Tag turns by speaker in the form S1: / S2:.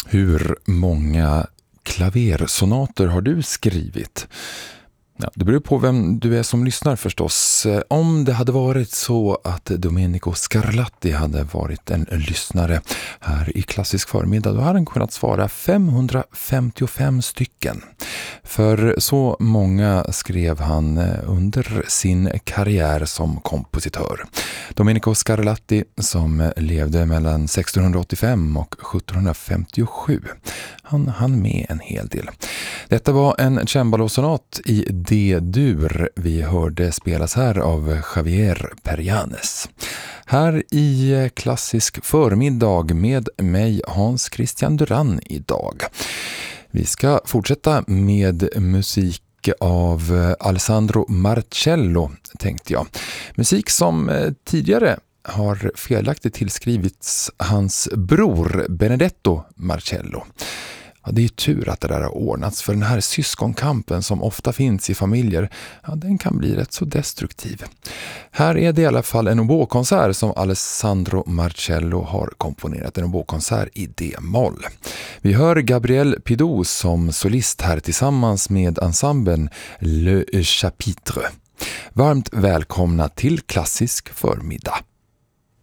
S1: Hur många klaversonater har du skrivit? Ja, det beror på vem du är som lyssnar förstås. Om det hade varit så att Domenico Scarlatti hade varit en lyssnare här i Klassisk förmiddag, då hade han kunnat svara 555 stycken. För så många skrev han under sin karriär som kompositör. Domenico Scarlatti, som levde mellan 1685 och 1757. Han med en hel del. Detta var en cembalosonat i D-dur vi hörde spelas här av Javier Perianes. Här i Klassisk förmiddag med mig Hans Christian Duran idag. Vi ska fortsätta med musik av Alessandro Marcello, tänkte jag. Musik som tidigare har felaktigt tillskrivits hans bror Benedetto Marcello. Ja, det är tur att det där har ordnats, för den här syskonkampen som ofta finns i familjer, ja, den kan bli rätt så destruktiv. Här är det i alla fall en oboekonsert som Alessandro Marcello har komponerat, en oboekonsert i D-moll. Vi hör Gabriel Pidou som solist här tillsammans med ensemblen Le Chapitre. Varmt välkomna till Klassisk förmiddag.